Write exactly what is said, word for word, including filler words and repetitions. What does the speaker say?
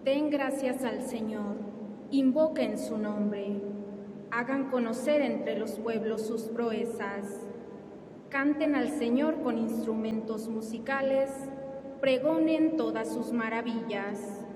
Den gracias al Señor, invoquen su nombre, hagan conocer entre los pueblos sus proezas, canten al Señor con instrumentos musicales, pregonen todas sus maravillas.